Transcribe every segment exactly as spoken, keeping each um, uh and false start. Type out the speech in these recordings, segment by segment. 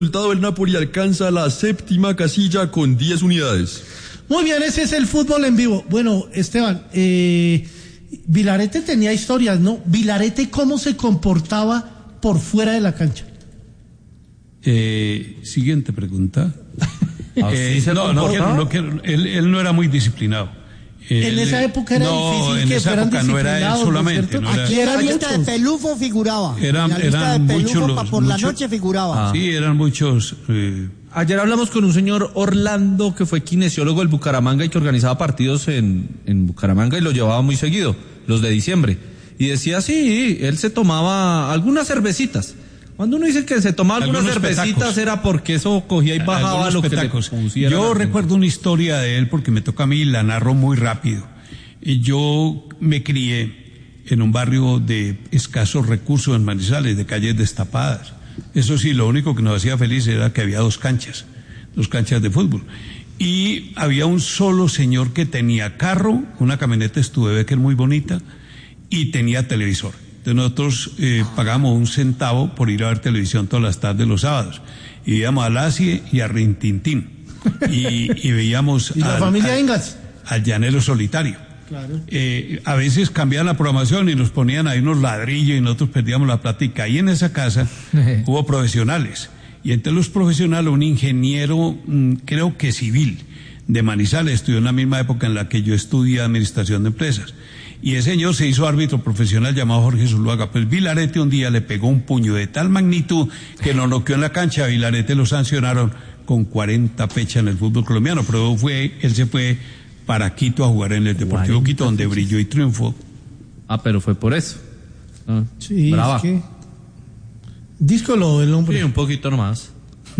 Resultado, el Napoli alcanza la séptima casilla con diez unidades. Muy bien, ese es el fútbol en vivo. Bueno, Esteban, eh, Vilarete tenía historias, ¿no? Vilarete, ¿cómo se comportaba por fuera de la cancha? Eh, siguiente pregunta. eh, ¿sí no, no, quiero, no quiero, él, él no era muy disciplinado. En eh, esa época era no, difícil en que esa fueran época no era él solamente. ¿no? No era, aquí en la lista de Pelufo figuraba. Eran, en la lista eran de Pelufo muchos pa, los, por muchos, la noche figuraba. Ah. Sí, eran muchos. Eh, Ayer hablamos con un señor Orlando que fue kinesiólogo del Bucaramanga y que organizaba partidos en, en Bucaramanga y lo llevaba muy seguido, los de diciembre. Y decía, sí, él se tomaba algunas cervecitas. Cuando uno dice que se tomaba algunas algunos cervecitas petacos. Era porque eso cogía y bajaba algunos lo petacos. que le pusiera. Yo recuerdo una historia de él porque me toca a mí y la narro muy rápido. Y yo me crié en un barrio de escasos recursos en Manizales, de calles destapadas. Eso sí, lo único que nos hacía feliz era que había dos canchas, dos canchas de fútbol. Y había un solo señor que tenía carro, una camioneta Studebaker muy bonita, y tenía televisor. Entonces nosotros eh, pagamos un centavo por ir a ver televisión todas las tardes los sábados. Y íbamos a Lacie y a Rintintín. Y, y veíamos ¿Y la al, familia al, Ingalls? al Llanero Solitario. Claro. Eh, a veces cambiaban la programación y nos ponían ahí unos ladrillos y nosotros perdíamos la plática. Y en esa casa hubo profesionales. Y entre los profesionales un ingeniero, mmm, creo que civil, de Manizales, estudió en la misma época en la que yo estudié administración de empresas. Y ese señor se hizo árbitro profesional llamado Jorge Zuluaga. Pues Vilarete un día le pegó un puño de tal magnitud que lo noqueó en la cancha. A Vilarete lo sancionaron con cuarenta fechas en el fútbol colombiano. Pero fue, él se fue para Quito a jugar en el Deportivo Quito, donde brilló y triunfó. Ah, pero fue por eso. Ah, sí, brava. Es que... Díscolo el hombre. Sí, un poquito nomás.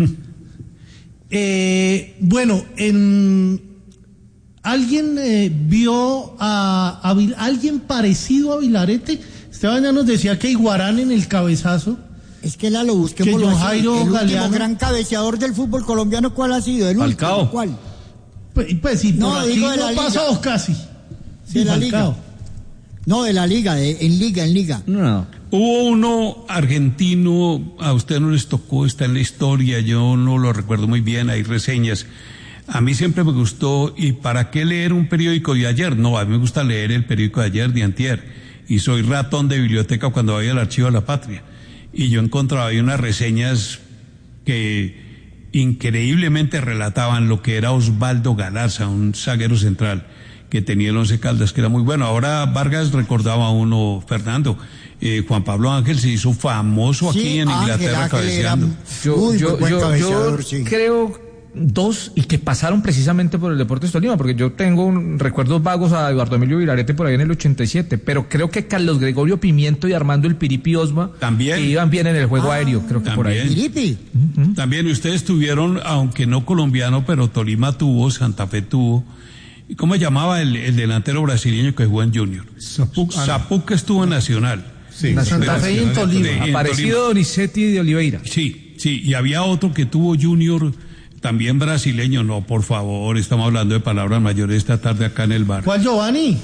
eh, bueno, en... ¿Alguien eh, vio a, a, a alguien parecido a Vilarete? Esteban ya nos decía que Iguarán en el cabezazo. Es que la lo busquemos. Que Jairo el último Galeano. gran cabeceador del fútbol colombiano, ¿cuál ha sido? El Falcao. último, ¿cuál? Pues, pues sí, no, por aquí digo de no la liga. pasó casi. Sí, de la Falcao. liga. No, de la liga, de, en liga, en liga. No. Hubo uno argentino, a usted no les tocó, está en la historia, yo no lo recuerdo muy bien, hay reseñas. A mí siempre me gustó, ¿y para qué leer un periódico de ayer? No, a mí me gusta leer el periódico de ayer, de antier, y soy ratón de biblioteca cuando voy al Archivo de la Patria. Y yo encontraba ahí unas reseñas que increíblemente relataban lo que era Osvaldo Galarza, un zaguero central que tenía el Once Caldas, que era muy bueno. Ahora Vargas recordaba a uno, Fernando, eh, Juan Pablo Ángel se hizo famoso sí, aquí en Ángel, Inglaterra Ángel cabeceando. Yo, muy, yo, muy buen yo, cabeceador, yo sí. creo dos y que pasaron precisamente por el Deportes Tolima, porque yo tengo un, recuerdos vagos a Eduardo Emilio Vilarete por ahí en el ochenta y siete, pero creo que Carlos Gregorio Pimiento y Armando el Piripi Osma también que iban bien en el juego ah, aéreo, creo que también. por ahí. Piripi. Uh-huh. También ustedes tuvieron, aunque no colombiano, pero Tolima tuvo, Santa Fe tuvo. ¿Cómo se llamaba el, el delantero brasileño que jugó en Junior? Zapuc, ah, Zapuc estuvo en Nacional. Sí, la Santa Fe y en Tolima. De, en Aparecido Tolima. Donizetti de Oliveira. Sí, sí, y había otro que tuvo Junior, también brasileño. No, por favor, estamos hablando de palabras mayores esta tarde acá en el bar. ¿Cuál, Giovanni?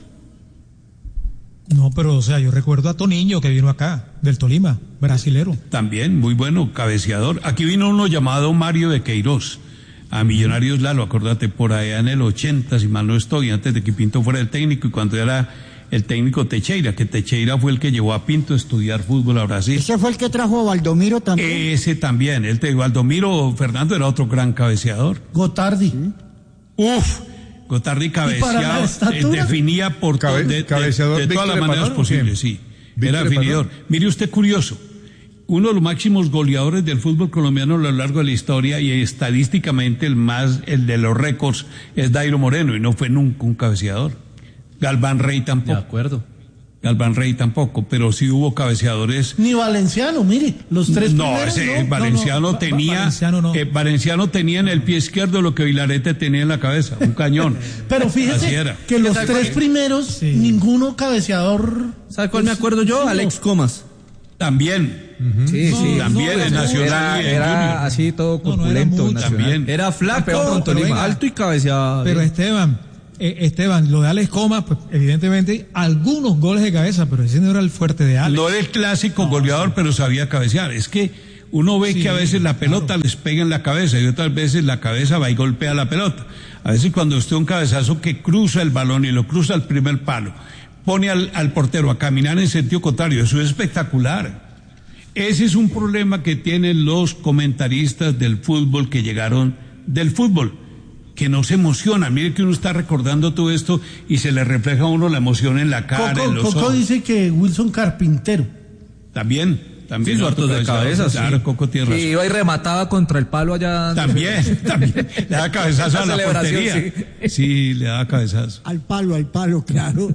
No, pero o sea, yo recuerdo a Toniño que vino acá, del Tolima, brasilero. También, muy bueno, cabeceador. Aquí vino uno llamado Mario de Queiroz, a Millonarios Lalo, acordate, por allá en el ochenta, si mal no estoy, antes de que Pinto fuera el técnico y cuando era el técnico Teixeira, que Teixeira fue el que llevó a Pinto a estudiar fútbol a Brasil. Ese fue el que trajo a Valdomiro también. Ese también, el de Valdomiro Fernando era otro gran cabeceador. Gotardi. ¿Sí? Uf, Gotardi cabeceaba, eh, definía por Cabe, de, de, cabeceador de, de todas las maneras posibles, sí. Era definidor. Mire usted curioso, uno de los máximos goleadores del fútbol colombiano a lo largo de la historia y estadísticamente el más, el de los récords es Dairo Moreno y no fue nunca un cabeceador. Galván Rey tampoco. De acuerdo. Galván Rey tampoco, pero sí hubo cabeceadores. Ni Valenciano, mire, los tres no, primeros. Ese, no, Valenciano no, no, tenía, Valenciano, no. eh, Valenciano tenía en el pie izquierdo lo que Vilarete tenía en la cabeza, un cañón. Pero fíjese que los tres primeros, sí. Ninguno cabeceador. ¿Sabe cuál me acuerdo yo? Sí, Alex Comas. También. Uh-huh. Sí, no, sí. También no, en Nacional. Era, y en era Junior. así todo corpulento. No, no era también. Era flaco, pero, pero venga, alto y cabeceado. Pero Esteban, eh, Esteban, lo de Alex Comas, pues evidentemente algunos goles de cabeza, pero ese no era el fuerte de Alex. No era el clásico no, goleador, sí. Pero sabía cabecear. Es que Uno ve Sí, que a veces la pelota claro. les pega en la cabeza y otras veces la cabeza va y golpea la pelota. A veces cuando usted un cabezazo que cruza el balón y lo cruza al primer palo, pone al, al portero a caminar en sentido contrario, eso es espectacular. Ese es un problema que tienen los comentaristas del fútbol que llegaron del fútbol, que no se emocionan. Mire que uno está recordando todo esto y se le refleja a uno la emoción en la cara, Coco, en los Coco ojos. dice que Wilson Carpintero. También, también. Sí, suertos de cabeza, sí. Claro, Coco tiene Que razón. iba y remataba contra el palo allá. También, también. Le da cabezazo a la celebración, portería. sí. Sí, le da cabezazo. Al palo, al palo, claro.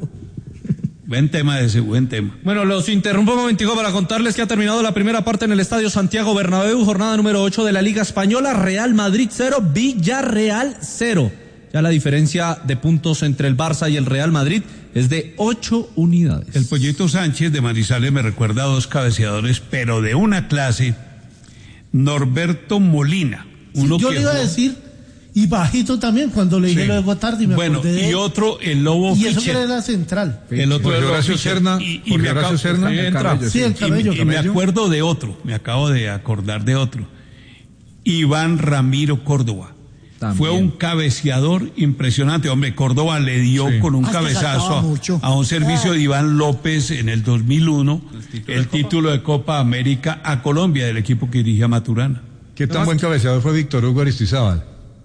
Buen tema ese, buen tema. Bueno, los interrumpo un momentico para contarles que ha terminado la primera parte en el Estadio Santiago Bernabéu, jornada número ocho de la Liga Española. Real Madrid cero, Villarreal cero. Ya la diferencia de puntos entre el Barça y el Real Madrid es de ocho unidades. El Pollito Sánchez de Manizales me recuerda a dos cabeceadores, pero de una clase. Norberto Molina. Uno Yo que le iba a jugó- decir, y bajito también, cuando le dije Sí. lo de Gotardi, me Bueno, acordé de y él. otro, el Lobo Y eso que Fischer. era la central. El otro Jorge el Lobo Horacio Fischer. Serna, Y, y Jorge me Horacio acabo, Serna, sí, el entra. cabello, Sí, el cabello. Y, y me acuerdo de otro, me acabo de acordar de otro. Iván Ramiro Córdoba. También. Fue un cabeceador impresionante. Hombre, Córdoba le dio Sí. con un Ah, es que cabezazo saltaba a, mucho. a un servicio de Iván López en el dos mil uno, el título de Copa América a Colombia, del equipo que dirigía Maturana. ¿Qué tan buen cabeceador fue Víctor Hugo Aristizábal?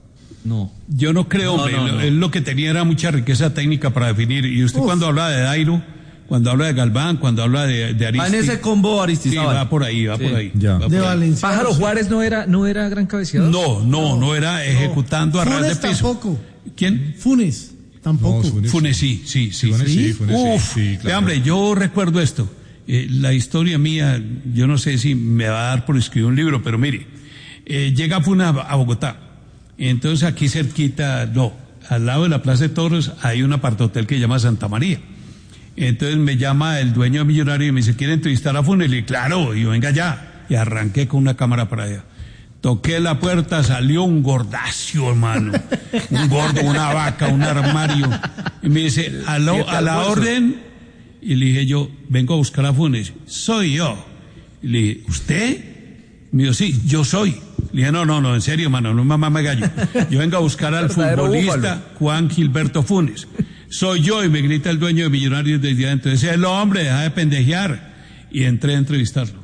No. Yo no creo, No, hombre, no, lo- no. él lo que tenía era mucha riqueza técnica para definir. Y usted cuando habla de Dairo, cuando habla de Galván, cuando habla de, de Va en Aristi, ese combo sí, Aristizábal. va por ahí, va Sí. por ahí. Ya. va De por ahí. Valencia. Pájaro Juárez no era, no era gran cabeceador. No, no, no era ejecutando a ras de Funes piso. tampoco. ¿Quién? Funes, tampoco. No, Funes. Funes, sí, sí, sí. Funes sí, Funes sí, Uf, sí, claro. vea, hombre, yo recuerdo esto. Eh, la historia mía, yo no sé si me va a dar por escribir un libro, pero mire, eh, llega Funes a, a Bogotá. Entonces aquí cerquita, no, al lado de la Plaza de Toros hay un apartohotel que se llama Santa María. Entonces me llama el dueño de Millonario y me dice, ¿quiere entrevistar a Funes? Le dije, claro, y yo, venga ya. Y arranqué con una cámara para allá. Toqué la puerta, salió un gordacio, hermano. Un gordo, una vaca, un armario. Y me dice, a, lo- a la orden. Y le dije yo, vengo a buscar a Funes. Soy yo. Y le dije, ¿usted? Me dijo, sí, yo soy. Le dije, no, no, no, en serio, mano, no mamá me gallo. Yo vengo a buscar al Verdadero futbolista búfalo. Juan Gilberto Funes. Soy yo, y me grita el dueño de Millonarios desde adentro. Ese es el hombre, deja de pendejear. Y entré a entrevistarlo.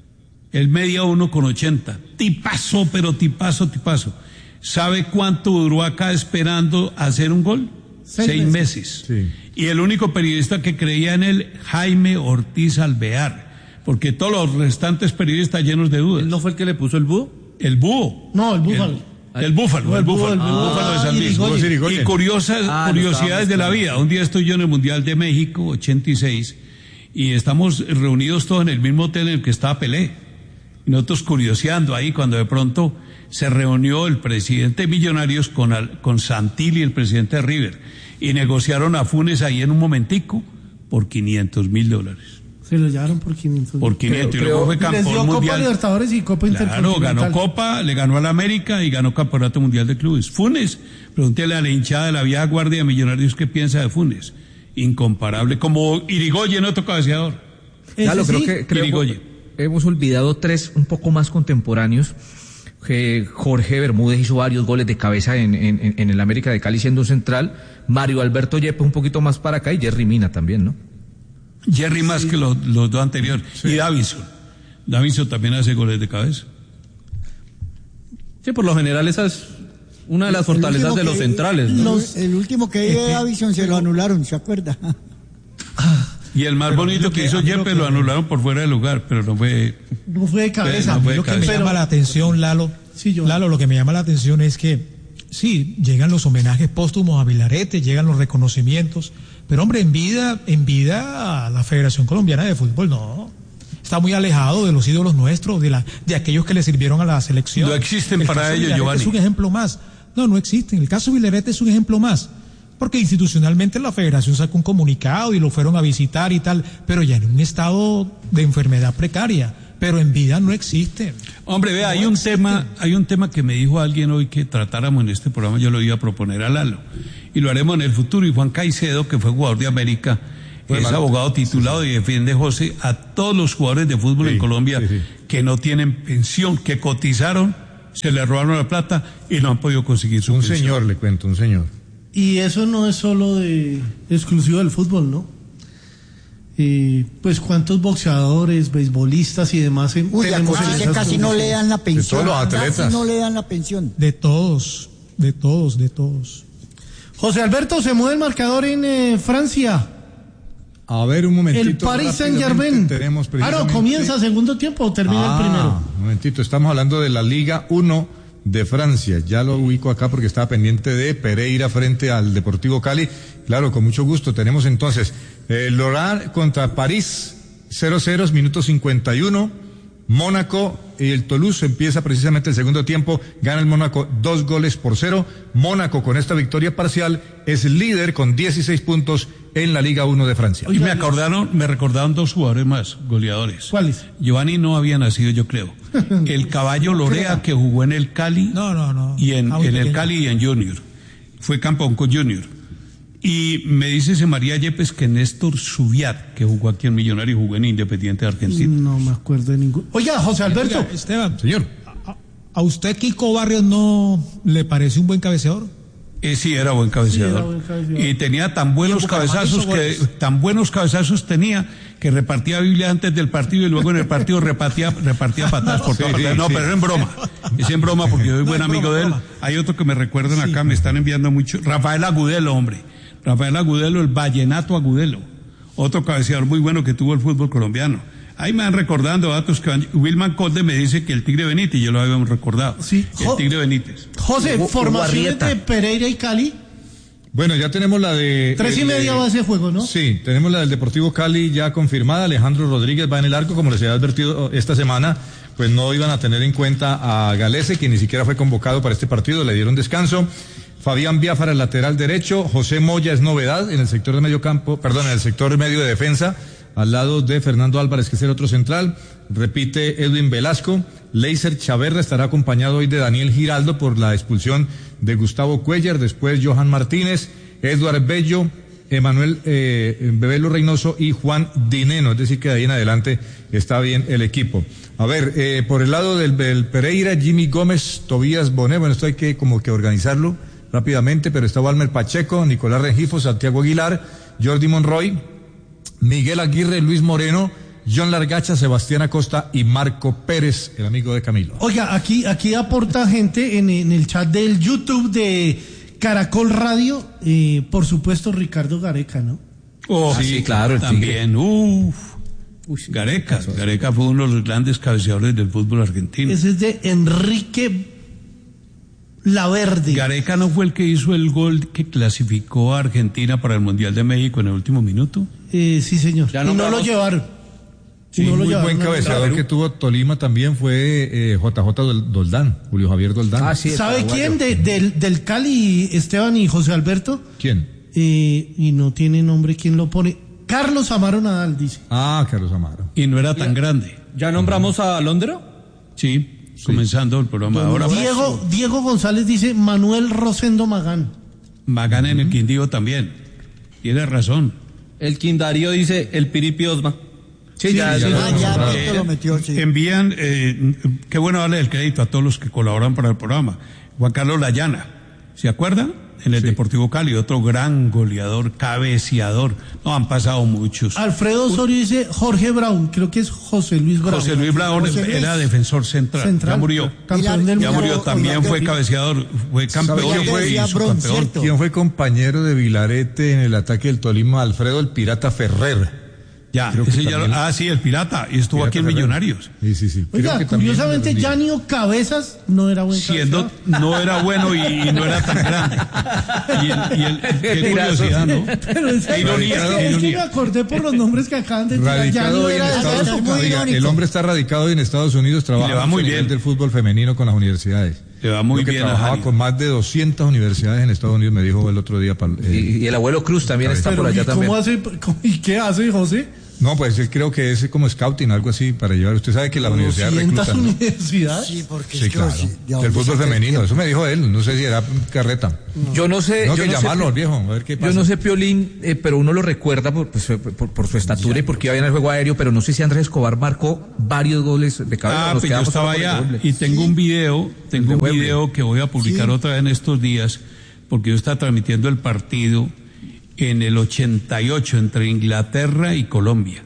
Él medía uno con ochenta. Tipazo, pero tipazo, tipazo. ¿Sabe cuánto duró acá esperando hacer un gol? Seis Seis, meses. meses. Sí. Y el único periodista que creía en él, Jaime Ortiz Alvear. Porque todos los restantes periodistas llenos de dudas. ¿Él no fue el que le puso el búho? El búho. No, el búfalo. El, el búfalo, No, el el búho, búfalo, el el búho. búfalo de Ah, San Luis. Irigoyen. Irigoyen. Y curiosas, Ah, lo curiosidades de la estábamos vida. Un día estoy yo en el Mundial de México, ochenta y seis, y estamos reunidos todos en el mismo hotel en el que estaba Pelé. Y nosotros curioseando ahí cuando de pronto se reunió el presidente de Millonarios con, al- con Santilli, el presidente de River, y negociaron a Funes ahí en un momentico por quinientos mil dólares. Se lo llevaron por quinientos. Por quinientos, y luego fue Y les dio campeón Copa mundial. Libertadores y Copa Claro, Intercontinental. ganó Copa, le ganó a la América y ganó Campeonato Mundial de Clubes. Funes, pregúntele a la hinchada de la vieja guardia de Millonarios qué piensa de Funes. Incomparable, como Irigoyen, otro cabeceador. Ese Ya lo creo sí. que creo Irigoyen. hemos olvidado tres un poco más contemporáneos. Que Jorge Bermúdez hizo varios goles de cabeza en, en, en el América de Cali siendo un central. Mario Alberto Yepes un poquito más para acá y Jerry Mina también, ¿no? Jerry más que los, los dos anteriores. Y Davinson. Davinson también hace goles de cabeza. Sí, por lo general esa es una de las fortalezas último de los que- centrales, ¿no? Los- El último que vi de Avison se lo anularon, ¿se acuerda? Y el más Pero bonito lo que que- hizo a mí lo Yepes que- lo anularon por fuera de lugar, pero no fue... No fue de cabeza. Pero no fue- Lo que me cabeza. llama la atención, Lalo, Sí, yo- Lalo, lo que me llama la atención es que sí, llegan los homenajes póstumos a Vilarete, llegan los reconocimientos, pero hombre, en vida, en vida la Federación Colombiana de Fútbol no. Está muy alejado de los ídolos nuestros, de la, de aquellos que le sirvieron a la selección. No existen El para caso de ello, Vilarete Giovanni. Es un ejemplo más. No, no existen. El caso de Vilarete es un ejemplo más. Porque institucionalmente la federación sacó un comunicado y lo fueron a visitar y tal, pero ya en un estado de enfermedad precaria. Pero en vida no existe. Hombre, vea, hay un tema, hay un tema que me dijo alguien hoy que tratáramos en este programa, yo lo iba a proponer a Lalo, y lo haremos en el futuro, y Juan Caicedo, que fue jugador de América, es abogado titulado y defiende, José, a todos los jugadores de fútbol Sí, en Colombia sí, sí. que no tienen pensión, que cotizaron, se les robaron la plata y no han podido conseguir su Un pensión. señor, le cuento, un señor. Y eso no es solo de exclusivo del fútbol, ¿no? Eh, pues cuántos boxeadores, beisbolistas y demás en, Uy, a tenemos en Cochise esas casi no le dan la pensión. todos los atletas. Casi no le dan la pensión. De todos, de todos, de todos. José Alberto, se mueve el marcador en eh, Francia. A ver, un momentito. El Paris Saint rápidamente Germain. Tenemos Ah, no, precisamente- comienza segundo tiempo o termina Ah, el primero. Un momentito, estamos hablando de la Liga uno de Francia. Ya lo ubico acá porque estaba pendiente de Pereira frente al Deportivo Cali. Claro, con mucho gusto. Tenemos entonces eh, Lorient contra París, cero cero, minuto cincuenta y uno. Mónaco y el Toulouse empieza precisamente el segundo tiempo, gana el Mónaco dos goles por cero. Mónaco con esta victoria parcial es líder con dieciséis puntos en la Liga uno de Francia. Y me acordaron, me recordaron dos jugadores más, goleadores. ¿Cuáles? Giovanni no había nacido, yo creo. El Caballo Lorea, que jugó en el Cali. No, no, no. Y en, Ah, muy en el pequeño. Cali y en Junior. Fue campeón con Junior. Y me dice ese María Yepes que Néstor Subiat, que jugó aquí en Millonario, jugó en Independiente de Argentina. No me acuerdo de ningún. Oiga, José Alberto. Oiga, Esteban, Señor. ¿a, a usted Kiko Barrios no le parece un buen cabeceador? Eh, sí, era buen cabeceador. Sí, era buen cabeceador. Y tenía tan buenos Y en Bucaramanga cabezazos hizo que, goles. tan buenos cabezazos tenía que repartía Biblia antes del partido y luego en el partido repartía, repartía patadas por Sí, todas sí, partes. No, sí. pero es en broma. Es en broma porque yo soy No, buen es amigo broma, de él. broma. Hay otro que me recuerdan acá, me están enviando mucho. Rafael Agudelo, hombre. Rafael Agudelo, el Vallenato Agudelo. Otro cabeceador muy bueno que tuvo el fútbol colombiano. Ahí me van recordando datos que van. Wilman Conde me dice que el Tigre Benítez, yo lo habíamos recordado. Sí. El Tigre Benítez. José, Hugo- Hugo formaciones Arrieta. de Pereira y Cali. Bueno, ya tenemos la de... Tres y el de- media va ese juego, ¿no? Sí, tenemos la del Deportivo Cali ya confirmada. Alejandro Rodríguez va en el arco, como les había advertido esta semana, pues no iban a tener en cuenta a Galese, que ni siquiera fue convocado para este partido, le dieron descanso. Fabián Biafara, el lateral derecho. José Moya es novedad en el sector de medio campo, perdón, en el sector medio de defensa, al lado de Fernando Álvarez, que es el otro central. Repite Edwin Velasco. Leiser Chaverra estará acompañado hoy de Daniel Giraldo por la expulsión de Gustavo Cuellar, después Johan Martínez, Eduard Bello, Emanuel eh, Bebelo Reynoso y Juan Dineno, es decir que de ahí en adelante está bien el equipo. A ver, eh, por el lado del, del Pereira, Jimmy Gómez, Tobías Bonet, bueno, esto hay que como que organizarlo rápidamente, pero está Walmer Pacheco, Nicolás Rengifo, Santiago Aguilar, Jordi Monroy, Miguel Aguirre, Luis Moreno, John Largacha, Sebastián Acosta y Marco Pérez, el amigo de Camilo. Oiga, aquí, aquí aporta gente en, en el chat del YouTube de Caracol Radio, eh, por supuesto Ricardo Gareca, ¿no? Oh, Ah, sí, claro, el también. Uf. Gareca. Gareca fue uno de los grandes cabeceadores del fútbol argentino. Ese es de Enrique Laverde. Gareca no fue el que hizo el gol que clasificó a Argentina para el Mundial de México en el último minuto. Eh, sí, señor. Ya Y no lo nombramos- llevaron. Sí, No lo muy llevaron, buen no lo cabeceador llevaron. que tuvo Tolima también fue eh, J J Dol- Doldán, Julio Javier Doldán. Ah, sí, el ¿Sabe paraguayo. quién? De- del, del Cali, Esteban y José Alberto. ¿Quién? Eh, y no tiene nombre quién lo pone. Carlos Amaro Nadal, dice. Ah, Carlos Amaro. Y no era tan grande. ¿Ya nombramos a Londero? Sí, comenzando el programa. Ahora Diego, Diego González dice Manuel Rosendo Magán. Magán en el Quindío también. Tiene razón. El Quindarío dice el Piripi Osma. Sí, ya, ya sí, lo- Ah, ya, Ah, Víctor lo metió, sí. Envían, eh, qué bueno darle el crédito a todos los que colaboran para el programa. Juan Carlos Layana, ¿se acuerdan? En el Deportivo Cali, otro gran goleador, cabeceador. No, han pasado muchos. Alfredo Osorio dice Jorge Brown. Creo que es José Luis Brown. José Luis Brown José Luis. era defensor central. Central. Ya murió. Campeón del Ya Oiga, murió. oiga, También oiga, fue oiga. cabeceador, fue campeón ¿Sabe y quién fue decía subcampeón. Brown, cierto? ¿Quién fue compañero de Vilarete en el ataque del Tolima? Alfredo el Pirata Ferrer. Ya, Creo que ese ya lo- también- ah, sí, el pirata. Y estuvo Pirata aquí en Ferrer. Millonarios. Sí, sí, sí. Creo Oiga, que también curiosamente, rendía. Yanio Cabezas no era buen Siendo, cabeceador. no era bueno y, y no era tan grande. Y el, y el- qué curiosidad, ¿no? Pero es, Qué ironía, es qué que, es que ironía. me acordé por los nombres que acaban de tirar. Radicado Yanio hoy en era de esa Estados época. Unidos. Muy Oiga, irónico. el hombre está radicado hoy en Estados Unidos, trabaja le va muy mucho a nivel bien. del fútbol femenino con las universidades. Le va muy Creo que bien a trabajaba Janio. con más de doscientas universidades en Estados Unidos, me dijo el otro día. pal- eh, Y, y el abuelo Cruz también está Pero, por allá ¿y cómo también. hace, cómo- ¿y qué hace, José? No, pues él creo que es como scouting, algo así, para llevar. Usted sabe que la universidad recluta, ¿no? universidades? Sí, porque Sí, es que claro. sí, ya Del vos fútbol sabés femenino, que- eso me dijo él, no sé si era carreta. Yo no sé. No, yo que no sé, llamarlo al Pi- viejo, a ver qué pasa. Yo no sé, Piolín, eh, pero uno lo recuerda por, pues, por, por su estatura y porque iba bien al juego aéreo, pero no sé si Andrés Escobar marcó varios goles de cabeza. Ah, nos pues yo quedamos estaba solo por el allá doble. y tengo un video, tengo de un Wembley. video que voy a publicar Sí. otra vez en estos días, porque yo estaba transmitiendo el partido en el ochenta y ocho entre Inglaterra y Colombia.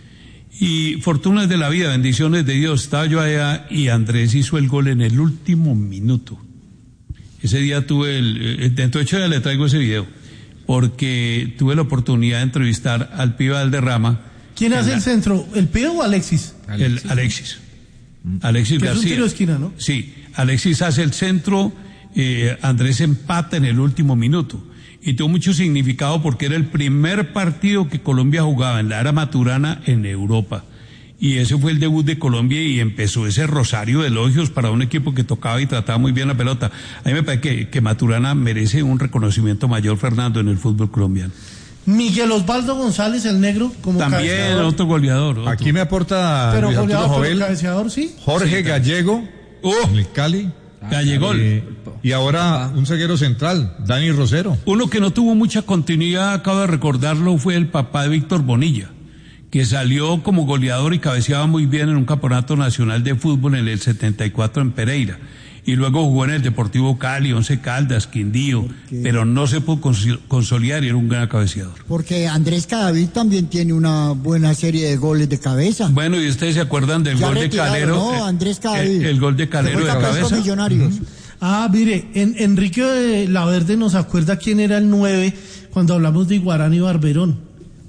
Y fortunas de la vida, bendiciones de Dios, estaba yo allá y Andrés hizo el gol en el último minuto. Ese día tuve el, eh, dentro de ocho días le traigo ese video, porque tuve la oportunidad de entrevistar al pibe Valderrama. ¿Quién en hace la- el centro? ¿El Pío o Alexis? el Alexis. Alexis Que es un García. tiro de esquina, ¿no? Sí, Alexis hace el centro, eh, Andrés empata en el último minuto. Y tuvo mucho significado porque era el primer partido que Colombia jugaba en la era Maturana en Europa. Y ese fue el debut de Colombia y empezó ese rosario de elogios para un equipo que tocaba y trataba muy bien la pelota. A mí me parece que, que Maturana merece un reconocimiento mayor, Fernando, en el fútbol colombiano. Miguel Osvaldo González, el negro, como También cabeceador. otro goleador. otro. Aquí me aporta Pero Luis Arturo goleador, pero Jovel, cabeceador, sí. Jorge Gallego, Oh. en el Cali. Gallegol. Eh, y ahora un zaguero central, Dani Rosero. Uno que no tuvo mucha continuidad, acabo de recordarlo, fue el papá de Víctor Bonilla, que salió como goleador y cabeceaba muy bien en un campeonato nacional de fútbol en el setenta y cuatro en Pereira. Y luego jugó en el Deportivo Cali, Once Caldas, Quindío, pero no se pudo cons- consolidar y era un gran cabeceador. Porque Andrés Cadavid también tiene una buena serie de goles de cabeza. Bueno, ¿y ustedes se acuerdan del Ya gol de retirado, Calero? no, Eh, Andrés Cadavid. El, el gol de Que Calero fue de campeón con cabeza. Millonarios. Ah, mire, en, Enrique de Laverde nos acuerda quién era el nueve cuando hablamos de Iguarán y Barberón.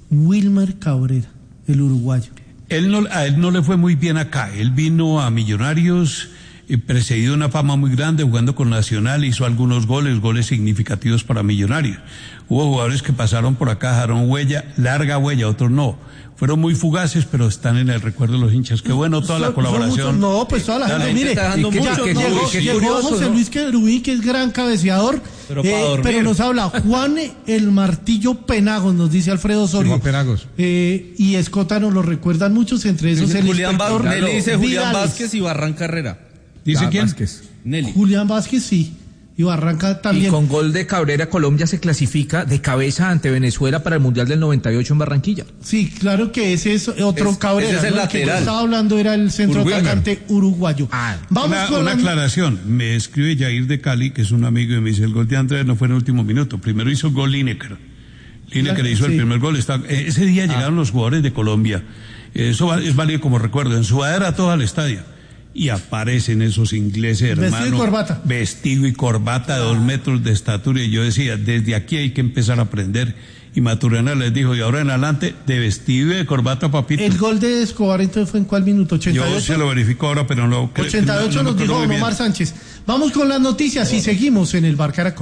Wilmer Cabrera, el uruguayo. Él no, a él no le fue muy bien acá. Él vino a Millonarios, eh, precedido de una fama muy grande, jugando con Nacional, hizo algunos goles, goles significativos para Millonarios. Hubo jugadores que pasaron por acá, dejaron huella, larga huella, otros no. Fueron muy fugaces, pero están en el recuerdo de los hinchas. Qué bueno toda la Son- son colaboración. muchos- no, pues toda la, La gente, gente mire, está dando ya- mucho, que- llegó, que- que llegó curioso, José ¿no? Luis Querubín, que es gran cabeceador, Pero para eh, dormir. pero nos habla Juan el Martillo Penagos, nos dice Alfredo Osorio. Juan Penagos. Eh, y Escota nos lo recuerdan muchos, entre esos el Julián inspector Vázquez, Nelly dice Julián Vidales. Vázquez y Barranca Herrera. ¿Dice Ah, quién? Vázquez. Nelly. Julián Vázquez, sí. Y Barranca Y también. con gol de Cabrera, Colombia se clasifica de cabeza ante Venezuela para el Mundial del noventa y ocho en Barranquilla. Sí, claro que ese es otro Es- Cabrera. ese es el ¿no? que yo lateral. estaba hablando era el centro Wilmer. atacante uruguayo. Ah, Vamos Una, con una la- aclaración. Me escribe Jair de Cali, que es un amigo, y me dice, el gol de Andrés no fue en el último minuto. Primero hizo gol Lineker. Lineker Claro, hizo el sí. primer gol. Está, eh, ese día llegaron los jugadores de Colombia. Eh, Eso va- es válido como recuerdo. En sudadera todo al estadio. Y aparecen esos ingleses, Vestido y hermano. corbata. Vestido y corbata de dos metros de estatura. Y yo decía, desde aquí hay que empezar a aprender. Y Maturana les dijo, y ahora en adelante, de vestido y de corbata, papito. El gol de Escobar entonces fue en cuál minuto, ochenta y Yo ocho. se lo verifico ahora, pero no lo creo. ochenta y ocho no- no nos me dijo acuerdo Don muy bien. Omar Sánchez. Vamos con las noticias y seguimos en el Bar Caracol.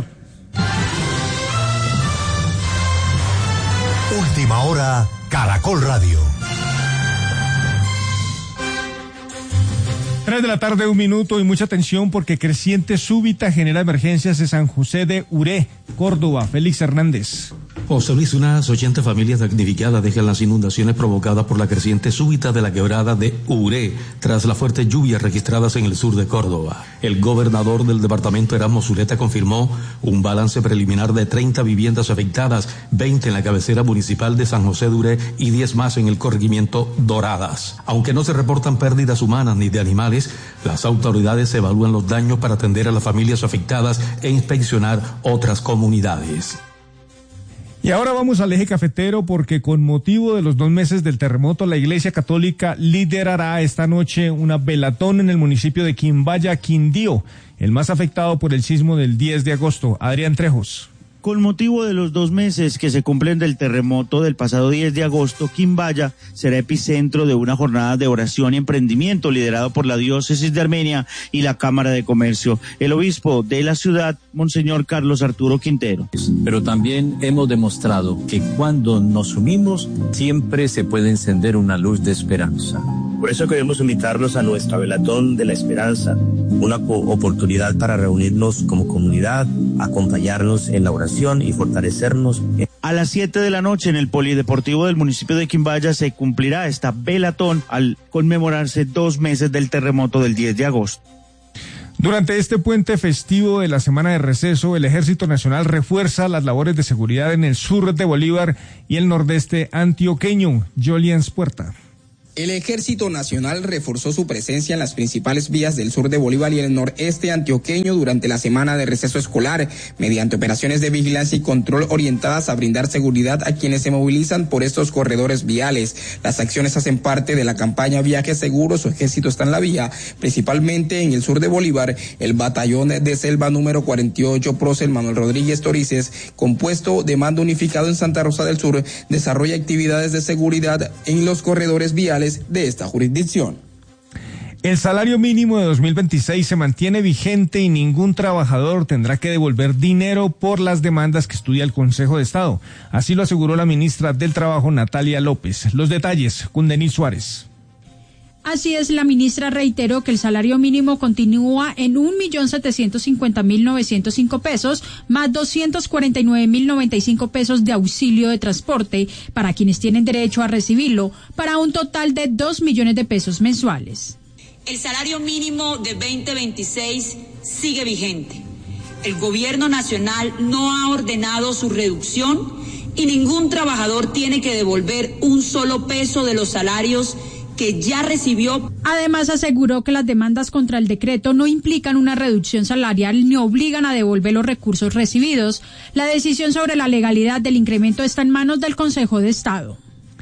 Última hora, Caracol Radio. Tres de la tarde, un minuto y mucha atención porque creciente súbita genera emergencias en San José de Uré, Córdoba. Félix Hernández. José Luis, unas ochenta familias damnificadas dejan las inundaciones provocadas por la creciente súbita de la quebrada de Uré tras las fuertes lluvias registradas en el sur de Córdoba. El gobernador del departamento, Erasmo Zuleta, confirmó un balance preliminar de treinta viviendas afectadas, veinte en la cabecera municipal de San José de Uré y diez más en el corregimiento Doradas. Aunque no se reportan pérdidas humanas ni de animales, las autoridades evalúan los daños para atender a las familias afectadas e inspeccionar otras comunidades. Y ahora vamos al eje cafetero porque con motivo de los dos meses del terremoto, la Iglesia Católica liderará esta noche una velatón en el municipio de Quimbaya, Quindío, el más afectado por el sismo del diez de agosto. Adrián Trejos. Con motivo de los dos meses que se cumplen del terremoto del pasado diez de agosto, Quimbaya será epicentro de una jornada de oración y emprendimiento liderado por la Diócesis de Armenia y la Cámara de Comercio. El obispo de la ciudad, Monseñor Carlos Arturo Quintero. Pero también hemos demostrado que cuando nos unimos siempre se puede encender una luz de esperanza. Por eso queremos invitarlos a nuestra Velatón de la Esperanza, una oportunidad para reunirnos como comunidad, acompañarnos en la oración y fortalecernos. A las siete de la noche en el Polideportivo del municipio de Quimbaya se cumplirá esta velatón al conmemorarse dos meses del terremoto del diez de agosto. Durante este puente festivo de la semana de receso, el Ejército Nacional refuerza las labores de seguridad en el sur de Bolívar y el nordeste antioqueño. Joliens Puerta. El Ejército Nacional reforzó su presencia en las principales vías del sur de Bolívar y el noreste antioqueño durante la semana de receso escolar, mediante operaciones de vigilancia y control orientadas a brindar seguridad a quienes se movilizan por estos corredores viales. Las acciones hacen parte de la campaña Viaje Seguro, su ejército está en la vía, principalmente en el sur de Bolívar. El batallón de selva número cuarenta y ocho, Prócer Manuel Rodríguez Torices, compuesto de mando unificado en Santa Rosa del Sur, desarrolla actividades de seguridad en los corredores viales de esta jurisdicción. El salario mínimo de dos mil veintiséis se mantiene vigente y ningún trabajador tendrá que devolver dinero por las demandas que estudia el Consejo de Estado. Así lo aseguró la ministra del Trabajo, Natalia López. Los detalles con Denis Suárez. Así es, la ministra reiteró que el salario mínimo continúa en un millón setecientos cincuenta mil novecientos cinco pesos, más doscientos cuarenta y nueve mil noventa y cinco pesos de auxilio de transporte para quienes tienen derecho a recibirlo, para un total de dos millones de pesos mensuales. El salario mínimo de veinte veintiséis sigue vigente. El gobierno nacional no ha ordenado su reducción y ningún trabajador tiene que devolver un solo peso de los salarios que ya recibió. Además, aseguró que las demandas contra el decreto no implican una reducción salarial ni obligan a devolver los recursos recibidos. La decisión sobre la legalidad del incremento está en manos del Consejo de Estado.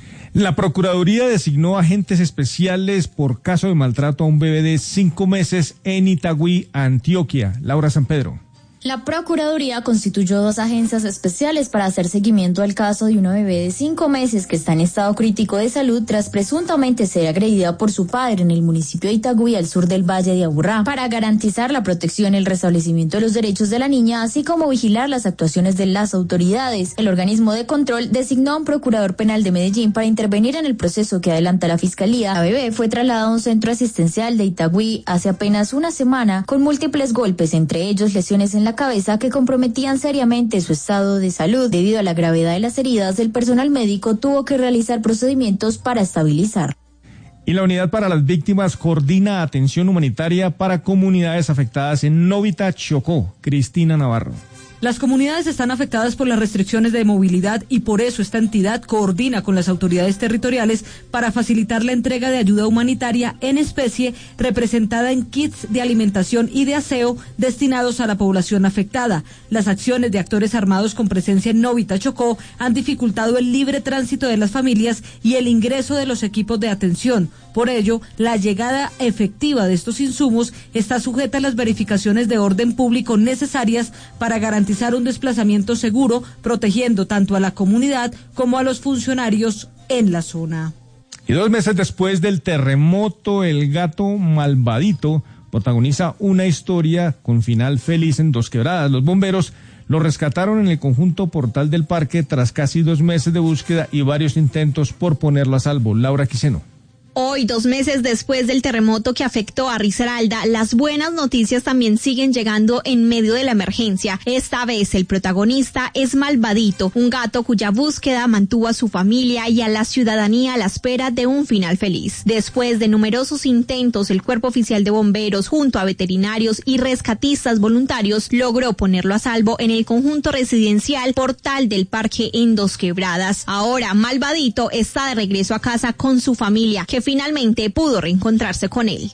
La Procuraduría designó agentes especiales por caso de maltrato a un bebé de cinco meses en Itagüí, Antioquia. Laura San Pedro. La Procuraduría constituyó dos agencias especiales para hacer seguimiento al caso de una bebé de cinco meses que está en estado crítico de salud tras presuntamente ser agredida por su padre en el municipio de Itagüí, al sur del Valle de Aburrá, para garantizar la protección y el restablecimiento de los derechos de la niña, así como vigilar las actuaciones de las autoridades. El organismo de control designó a un procurador penal de Medellín para intervenir en el proceso que adelanta la Fiscalía. La bebé fue trasladada a un centro asistencial de Itagüí hace apenas una semana con múltiples golpes, entre ellos lesiones en la cabeza que comprometían seriamente su estado de salud. Debido a la gravedad de las heridas, el personal médico tuvo que realizar procedimientos para estabilizar. Y la Unidad para las Víctimas coordina atención humanitaria para comunidades afectadas en Novita, Chocó. Cristina Navarro. Las comunidades están afectadas por las restricciones de movilidad y por eso esta entidad coordina con las autoridades territoriales para facilitar la entrega de ayuda humanitaria en especie representada en kits de alimentación y de aseo destinados a la población afectada. Las acciones de actores armados con presencia en Novita, Chocó, han dificultado el libre tránsito de las familias y el ingreso de los equipos de atención. Por ello, la llegada efectiva de estos insumos está sujeta a las verificaciones de orden público necesarias para garantizar un desplazamiento seguro, protegiendo tanto a la comunidad como a los funcionarios en la zona. Y dos meses después del terremoto, el gato Malvadito protagoniza una historia con final feliz en Dos Quebradas. Los bomberos lo rescataron en el conjunto Portal del Parque tras casi dos meses de búsqueda y varios intentos por ponerlo a salvo. Laura Quiseno. Hoy, dos meses después del terremoto que afectó a Risaralda, las buenas noticias también siguen llegando en medio de la emergencia. Esta vez el protagonista es Malvadito, un gato cuya búsqueda mantuvo a su familia y a la ciudadanía a la espera de un final feliz. Después de numerosos intentos, el Cuerpo Oficial de Bomberos, junto a veterinarios y rescatistas voluntarios, logró ponerlo a salvo en el conjunto residencial Portal del Parque en Dos Quebradas. Ahora, Malvadito está de regreso a casa con su familia, que finalmente pudo reencontrarse con él.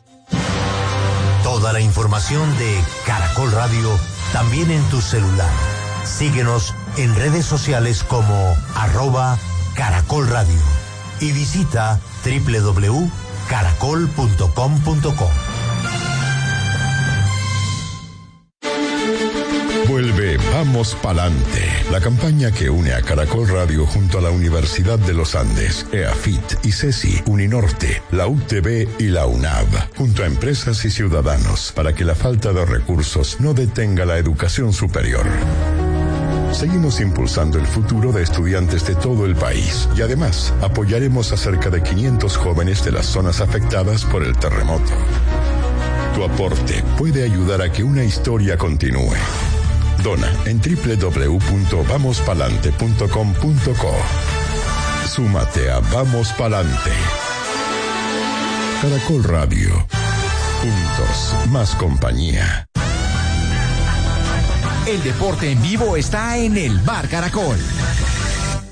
Toda la información de Caracol Radio también en tu celular. Síguenos en redes sociales como arroba Caracol Radio y visita doble u doble u doble u punto caracol punto com punto co. Vuelve Vamos Pa'lante, la campaña que une a Caracol Radio junto a la Universidad de los Andes, EAFIT, ICESI, Uninorte, la U T V y la UNAV, junto a empresas y ciudadanos, para que la falta de recursos no detenga la educación superior. Seguimos impulsando el futuro de estudiantes de todo el país y además apoyaremos a cerca de quinientos jóvenes de las zonas afectadas por el terremoto. Tu aporte puede ayudar a que una historia continúe. Dona en doble u doble u doble u punto vamos palante punto com punto co. Súmate a Vamos Palante. Caracol Radio. Juntos, más compañía. El deporte en vivo está en el Bar Caracol.